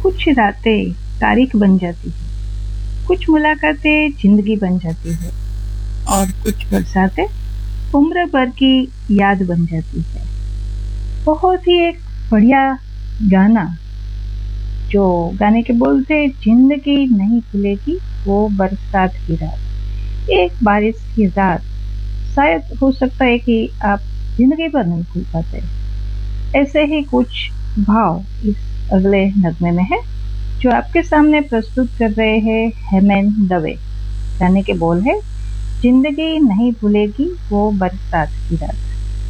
कुछ रातें तारीख बन जाती है, कुछ मुलाकातें जिंदगी बन जाती है और कुछ बरसातें उम्र भर की याद बन जाती है। बहुत ही एक बढ़िया गाना, जो गाने के बोल थे, जिंदगी नहीं भूलेगी वो बरसात की रात। एक बारिश की रात, शायद हो सकता है कि आप जिंदगी भर नहीं भूल पाते। ऐसे ही कुछ भाव इस अगले नगमे में है, जो आपके सामने प्रस्तुत कर रहे हैं हेमन दवे। गाने के बोल है, जिंदगी नहीं भूलेगी वो बरसात की रात।